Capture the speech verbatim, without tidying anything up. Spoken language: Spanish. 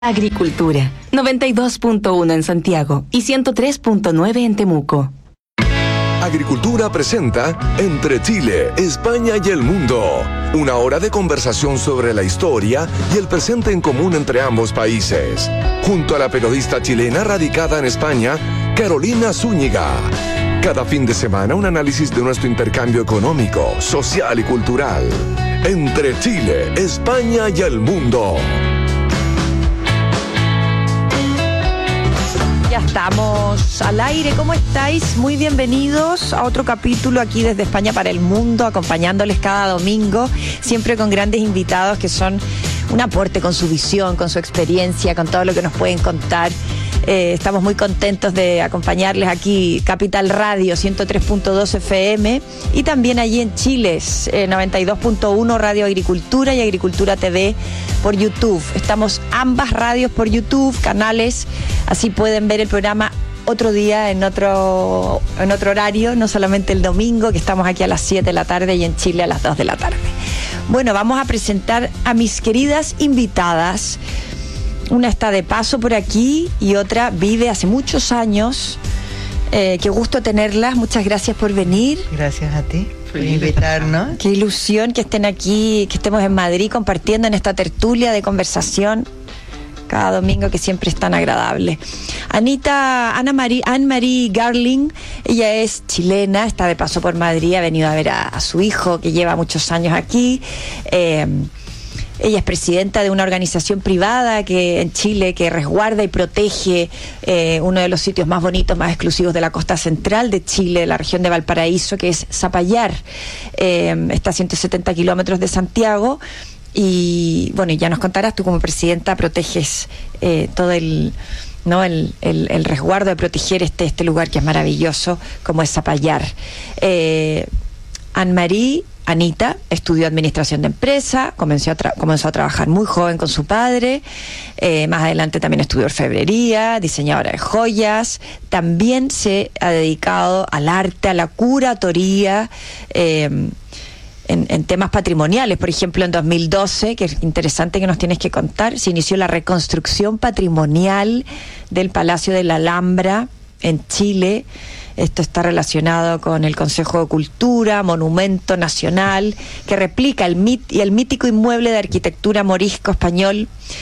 Agricultura, noventa y dos punto uno en Santiago y ciento tres punto nueve en Temuco. Agricultura presenta Entre Chile, España y el Mundo. Una hora de conversación sobre la historia y el presente en común entre ambos países. Junto a la periodista chilena radicada en España, Carolina Zúñiga. Cada fin de semana un análisis de nuestro intercambio económico, social y cultural. Entre Chile, España y el Mundo. Ya estamos al aire, ¿cómo estáis? Muy bienvenidos a otro capítulo aquí desde España para el Mundo, acompañándoles cada domingo, siempre con grandes invitados que son un aporte con su visión, con su experiencia, con todo lo que nos pueden contar. Eh, estamos muy contentos de acompañarles aquí, Capital Radio ciento tres punto dos F M, y también allí en Chile, eh, noventa y dos punto uno Radio Agricultura y Agricultura T V por YouTube. Estamos ambas radios por YouTube, canales, así pueden ver el programa otro día, en otro, en otro horario, no solamente el domingo, que estamos aquí a las siete de la tarde y en Chile a las dos de la tarde. Bueno, vamos a presentar a mis queridas invitadas. Una está de paso por aquí y otra vive hace muchos años. Eh, qué gusto tenerlas. Muchas gracias por venir. Gracias a ti por invitarnos. Qué ilusión que estén aquí, que estemos en Madrid compartiendo en esta tertulia de conversación cada domingo, que siempre es tan agradable. Anita, Ana Marie, Anne-Marie Garling, ella es chilena, está de paso por Madrid, ha venido a ver a, a su hijo que lleva muchos años aquí. Eh, Ella es presidenta de una organización privada que en Chile que resguarda y protege eh, uno de los sitios más bonitos, más exclusivos de la costa central de Chile, la región de Valparaíso, que es Zapallar. Eh, está a ciento setenta kilómetros de Santiago. Y bueno, ya nos contarás, tú como presidenta proteges eh, todo el... ¿no? El, el, el resguardo de proteger este, este lugar que es maravilloso, como es Zapallar. Eh, Anne-Marie, Anita, estudió administración de empresa, comenzó a, tra- comenzó a trabajar muy joven con su padre, eh, más adelante también estudió orfebrería, diseñadora de joyas, también se ha dedicado al arte, a la curatoría, eh, En, en temas patrimoniales. Por ejemplo, en dos mil doce, que es interesante que nos tienes que contar, se inició la reconstrucción patrimonial del Palacio de la Alhambra en Chile. Esto está relacionado con el Consejo de Cultura, monumento nacional, que replica el, mit- y el mítico inmueble de arquitectura morisco español